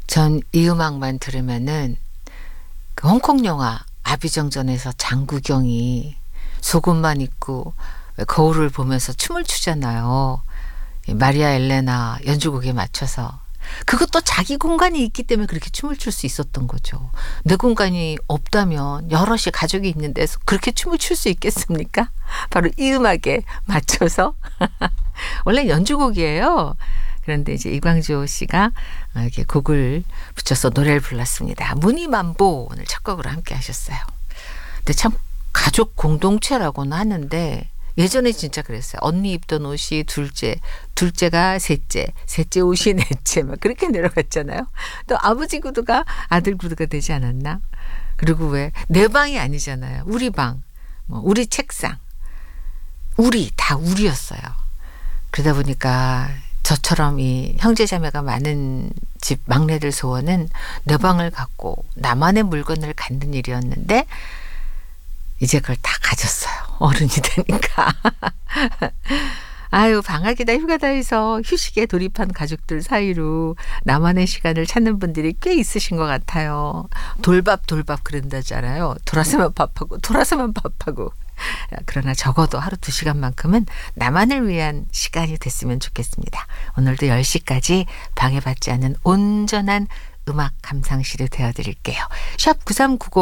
전 이 음악만 들으면은 그 홍콩 영화 아비정전에서 장구경이 속옷만 입고 거울을 보면서 춤을 추잖아요. 이 마리아 엘레나 연주곡에 맞춰서. 그것도 자기 공간이 있기 때문에 그렇게 춤을 출 수 있었던 거죠. 내 공간이 없다면 여럿이 가족이 있는 데서 그렇게 춤을 출 수 있겠습니까? 바로 이 음악에 맞춰서. 원래 연주곡이에요. 그런데 이제 이광조 씨가 이렇게 곡을 붙여서 노래를 불렀습니다. 무늬만보 오늘 첫 곡으로 함께 하셨어요. 근데 참 가족 공동체라고는 하는데 예전에 진짜 그랬어요. 언니 입던 옷이 둘째, 둘째가 셋째, 셋째 옷이 넷째 막 그렇게 내려갔잖아요. 또 아버지 구두가 아들 구두가 되지 않았나? 그리고 왜 내 방이 아니잖아요. 우리 방, 뭐 우리 책상, 우리 다 우리였어요. 그러다 보니까 저처럼 이 형제자매가 많은 집 막내들 소원은 내 방을 갖고 나만의 물건을 갖는 일이었는데 이제 그걸 다 가졌어요. 어른이 되니까. 아유, 방학이다 휴가다 해서 휴식에 돌입한 가족들 사이로 나만의 시간을 찾는 분들이 꽤 있으신 것 같아요. 돌밥 그런다잖아요. 돌아서만 밥하고 돌아서만 밥하고. 그러나 적어도 하루 2시간만큼은 나만을 위한 시간이 됐으면 좋겠습니다. 오늘도 10시까지 방해받지 않는 온전한 음악 감상실이 되어드릴게요. 샵 9390